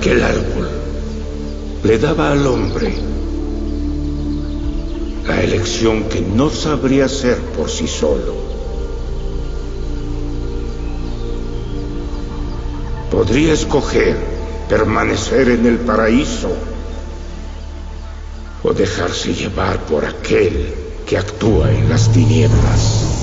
aquel árbol le daba al hombre la elección que no sabría hacer por sí solo. Podría escoger permanecer en el paraíso o dejarse llevar por aquel que actúa en las tinieblas.